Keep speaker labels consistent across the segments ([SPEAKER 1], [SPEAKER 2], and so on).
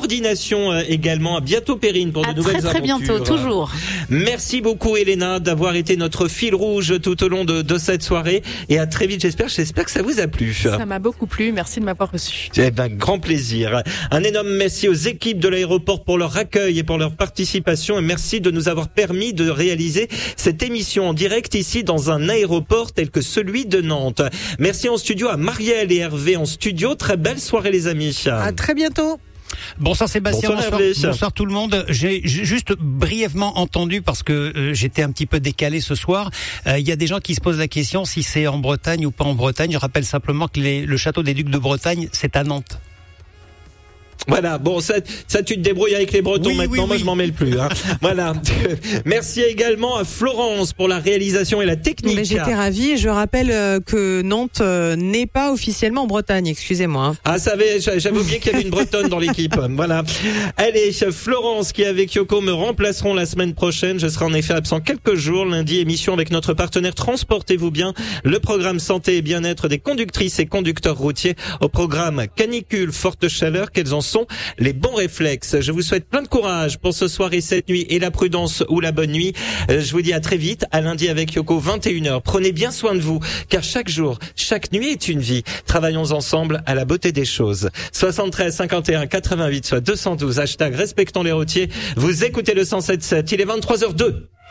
[SPEAKER 1] coordination également. À bientôt Perrine pour de nouvelles aventures.
[SPEAKER 2] Très bientôt, toujours.
[SPEAKER 1] Merci beaucoup Elena d'avoir été notre fil rouge tout au long de cette soirée et à très vite j'espère que ça vous a plu.
[SPEAKER 2] Ça m'a beaucoup plu, merci de m'avoir reçu.
[SPEAKER 1] Grand plaisir. Un énorme merci aux équipes de l'aéroport pour leur accueil et pour leur participation et merci de nous avoir permis de réaliser cette émission en direct ici dans un aéroport tel que celui de Nantes. Merci en studio à Marielle et Hervé en studio. Très belle soirée les amis.
[SPEAKER 3] À très bientôt.
[SPEAKER 4] Bonsoir Sébastien, bonsoir tout le monde. J'ai juste brièvement entendu, parce que j'étais un petit peu décalé ce soir, il y a des gens qui se posent la question si c'est en Bretagne ou pas en Bretagne. Je rappelle simplement que le château des Ducs de Bretagne, c'est à Nantes.
[SPEAKER 1] Voilà, bon, ça tu te débrouilles avec les Bretons maintenant, moi je m'en mêle plus. Voilà. Merci également à Florence pour la réalisation et la technique.
[SPEAKER 3] Mais j'étais ravie, je rappelle que Nantes n'est pas officiellement en Bretagne, excusez-moi.
[SPEAKER 1] Ah, j'avais oublié qu'il y avait une Bretonne dans l'équipe. Voilà. Allez, Florence qui avec Yoko me remplaceront la semaine prochaine. Je serai en effet absent quelques jours. Lundi, émission avec notre partenaire Transportez-vous bien, le programme santé et bien-être des conductrices et conducteurs routiers. Au programme canicule, forte chaleur, quels en sont les bons réflexes. Je vous souhaite plein de courage pour ce soir et cette nuit et la prudence ou la bonne nuit. Je vous dis à très vite, à lundi avec Yoko, 21h. Prenez bien soin de vous, car chaque jour, chaque nuit est une vie. Travaillons ensemble à la beauté des choses. 73 51 88 soit 212 hashtag respectons les routiers. Vous écoutez le 107.7. Il est 23h02.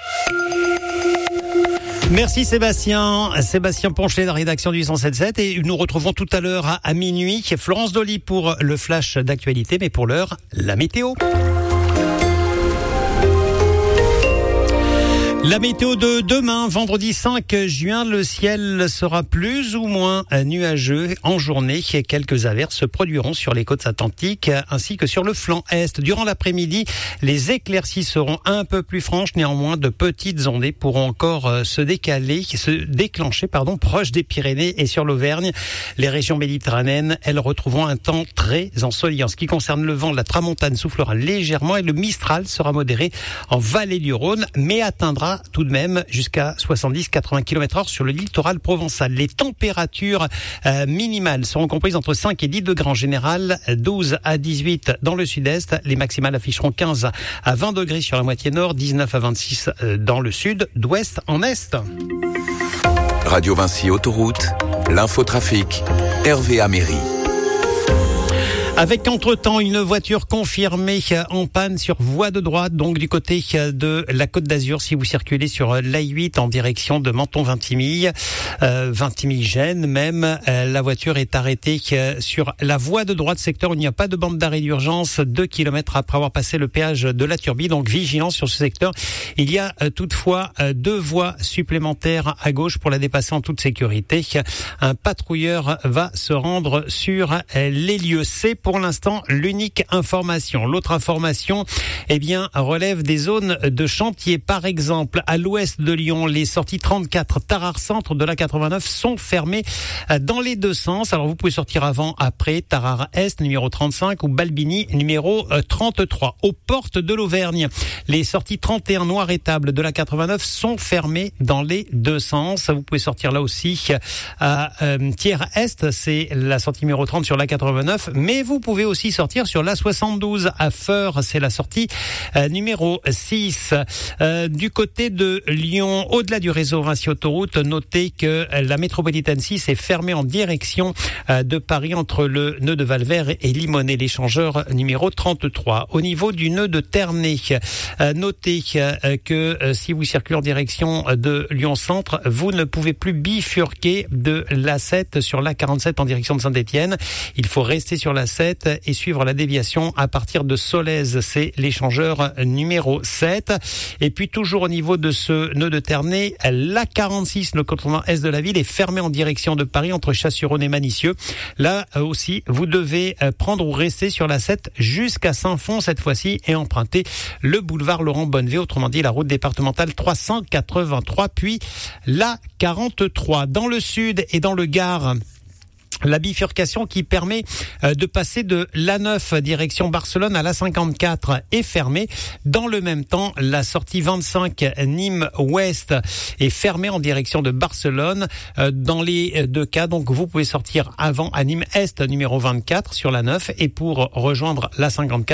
[SPEAKER 4] Merci Sébastien Ponchelet de la rédaction du 107.7 et nous retrouvons tout à l'heure à minuit Florence Dolly pour le flash d'actualité, mais pour l'heure, la météo. La météo de demain, vendredi 5 juin, le ciel sera plus ou moins nuageux en journée. Quelques averses se produiront sur les côtes atlantiques ainsi que sur le flanc est. Durant l'après-midi, les éclaircies seront un peu plus franches. Néanmoins, de petites ondées pourront encore se déclencher, proche des Pyrénées et sur l'Auvergne. Les régions méditerranéennes, elles retrouveront un temps très ensoleillé. En ce qui concerne le vent, la tramontane soufflera légèrement et le Mistral sera modéré en vallée du Rhône, mais atteindra tout de même jusqu'à 70-80 km/h sur le littoral provençal. Les températures minimales seront comprises entre 5 et 10 degrés en général, 12 à 18 dans le sud-est. Les maximales afficheront 15 à 20 degrés sur la moitié nord, 19 à 26 dans le sud, d'ouest en est.
[SPEAKER 5] Radio Vinci Autoroute, l'infotrafic, Hervé Améry.
[SPEAKER 4] Avec entre-temps une voiture confirmée en panne sur voie de droite, donc du côté de la Côte d'Azur, si vous circulez sur l'A8 en direction de Menton-Vintimille, Vintimille-Gênes même, la voiture est arrêtée sur la voie de droite, secteur où il n'y a pas de bande d'arrêt d'urgence, 2 km après avoir passé le péage de la Turbie, donc vigilance sur ce secteur. Il y a toutefois 2 voies supplémentaires à gauche pour la dépasser en toute sécurité. Un patrouilleur va se rendre sur les lieux. C'est pour l'instant l'unique information. L'autre information, relève des zones de chantier. Par exemple, à l'ouest de Lyon, les sorties 34 Tarare Centre de la 89 sont fermées dans les deux sens. Alors vous pouvez sortir avant, après, Tarare Est, numéro 35, ou Balbini, numéro 33. Aux portes de l'Auvergne, les sorties 31 Noir et Table de la 89 sont fermées dans les deux sens. Vous pouvez sortir là aussi à Thiers Est, c'est la sortie numéro 30 sur la 89, mais vous pouvez aussi sortir sur la 72 à Feurs, c'est la sortie numéro 6. Du côté de Lyon, au-delà du réseau Vinci Autoroute, notez que la métropolitaine 6 est fermée en direction de Paris entre le nœud de Valvert et Limonest, l'échangeur numéro 33. Au niveau du nœud de Ternay, notez que si vous circulez en direction de Lyon-Centre, vous ne pouvez plus bifurquer de l'A7 sur l'A47 en direction de Saint-Étienne. Il faut rester sur l'A7 et suivre la déviation à partir de Solèze, c'est l'échangeur numéro 7. Et puis toujours au niveau de ce nœud de Ternay, l'A46, le contournement est de la ville, est fermé en direction de Paris entre Chasse-sur-Rhône et Manicieux. Là aussi, vous devez prendre ou rester sur l'A7 jusqu'à Saint-Fond cette fois-ci et emprunter le boulevard Laurent Bonnevé, autrement dit la route départementale 383, puis l'A43. Dans le sud et dans le Gard, la bifurcation qui permet de passer de l'A9 direction Barcelone à l'A54 est fermée. Dans le même temps, la sortie 25 Nîmes Ouest est fermée en direction de Barcelone. Dans les deux cas, donc vous pouvez sortir avant à Nîmes Est numéro 24 sur l'A9 et pour rejoindre l'A54,